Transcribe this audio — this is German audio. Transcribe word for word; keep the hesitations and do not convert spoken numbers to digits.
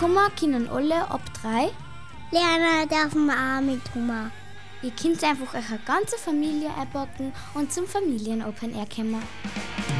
Mitkommen können alle ab drei. Lernen dürfen wir auch mitkommen. Ihr könnt einfach eure ganze Familie einpacken und zum Familien-Open Air kommen.